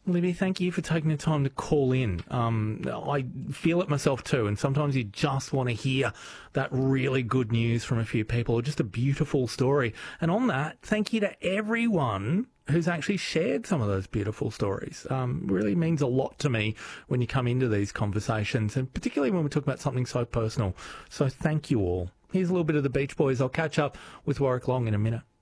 Libby, thank you for taking the time to call in. I feel it myself too, and sometimes you just want to hear that really good news from a few people, or just a beautiful story. And on that, thank you to everyone who's actually shared some of those beautiful stories. Really means a lot to me when you come into these conversations, and particularly when we talk about something so personal. So thank you all. Here's a little bit of the Beach Boys. I'll catch up with Warwick Long in a minute.